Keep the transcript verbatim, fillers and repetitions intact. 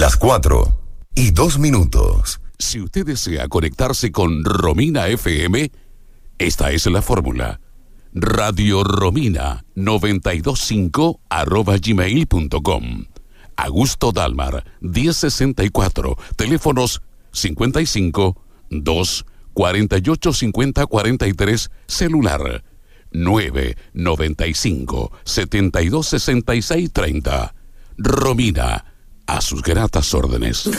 Las cuatro y dos minutos. Si usted desea conectarse con Romina F M, esta es la fórmula. Radio Romina noventa y dos punto cinco arroba gmail punto com. Augusto Dalmar, diez sesenta y cuatro. Teléfonos cincuenta y cinco, dos, cuarenta y ocho, cincuenta, cuarenta y tres. Celular nueve noventa y cinco, setenta y dos, sesenta y seis, treinta. Romina, a sus gratas órdenes.